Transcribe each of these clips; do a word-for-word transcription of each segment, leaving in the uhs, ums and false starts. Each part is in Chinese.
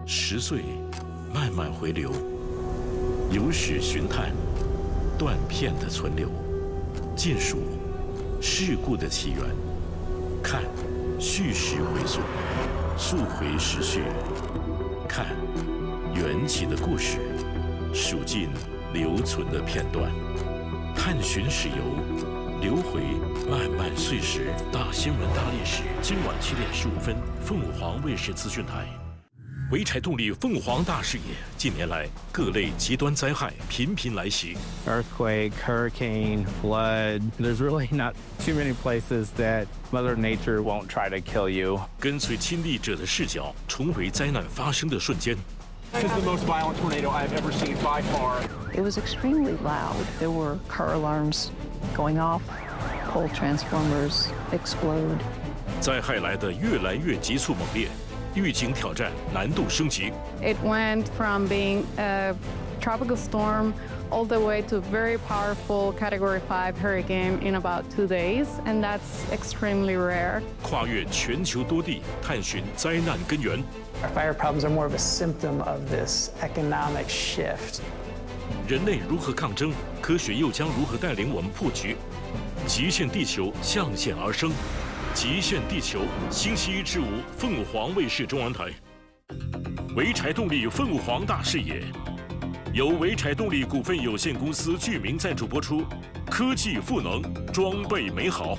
十岁慢慢回流，有史寻探，断片的存留，尽数事故的起源，看叙事回溯，溯回时序，看缘起的故事，数尽留存的片段，探寻史游，流回漫漫岁时。大新闻大历史，今晚七点十五分，凤凰卫视资讯台。潍柴动力凤凰大视野，近年来各类极端灾害频频来袭。 Earthquake, hurricane, flood. There's really not too many places that Mother Nature won't try to kill you. 跟随亲历者的视角，重回灾难发生的瞬间。 This is the most violent tornado I've ever seen by far. It was extremely loud. There were car alarms going off, pole transformers explode. 灾害来得越来越急促猛烈。预警挑战难度升级。 It went from being a tropical storm all the way to very powerful Category five hurricane in about two days, and that's extremely rare. 跨越全球多地，探寻灾难根源。 Our fire problems are more of a symptom of this economic shift. 人类如何抗争？科学又将如何带领我们破局？极限地球向险而生。极限地球，星期一至五，凤凰卫视中文台。潍柴动力凤凰大视野，由潍柴动力股份有限公司具名赞助播出。科技赋能，装备美好。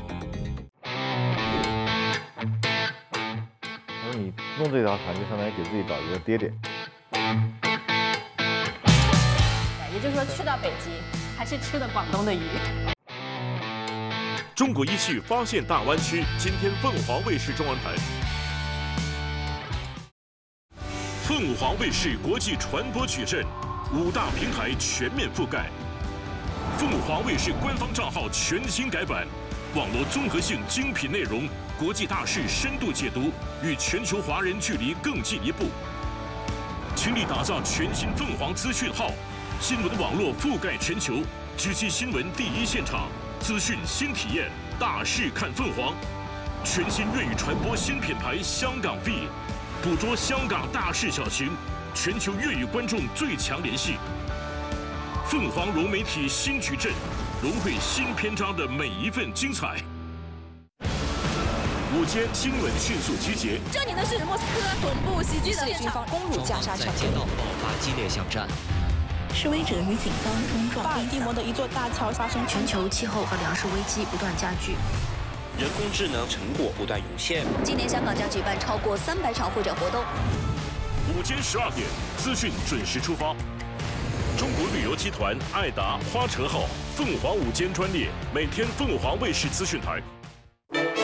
然后你弄这条船，就相当于给自己找一个爹爹。 也就是说，去到北极还是吃的广东的鱼。 中国一汽发现大湾区，今天凤凰卫视中文台。凤凰卫视国际传播矩阵，五大平台全面覆盖。凤凰卫视官方账号全新改版，网络综合性精品内容，国际大事深度解读，与全球华人距离更进一步。倾力打造全新凤凰资讯号，新闻网络覆盖全球，直击新闻第一现场。资讯新体验，大事看凤凰，全新粤语传播新品牌香港 V， 捕捉香港大事小情，全球粤语观众最强联系。凤凰融媒体新矩阵，融汇新篇章的每一份精彩。午间新闻迅速集结。 这里呢是莫斯科总部袭击的军方攻入加沙城， 在街道爆发激烈巷战。 示威者与警方冲撞。 巴尔的摩的一座大桥发生。 全球气候和粮食危机不断加剧， 人工智能成果不断涌现。 今年香港将举办超过三百场会展活动。 午间十二点，资讯准时出发。中国旅游集团爱达花车号凤凰午间专列，每天凤凰卫视资讯台。